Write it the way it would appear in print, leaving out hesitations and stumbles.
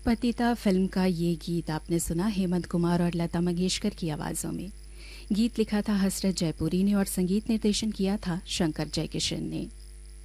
पतिता फिल्म का ये गीत आपने सुना हेमंत कुमार और लता मंगेशकर की आवाजों में। गीत लिखा था हसरत जयपुरी ने और संगीत निर्देशन किया था शंकर जयकिशन ने।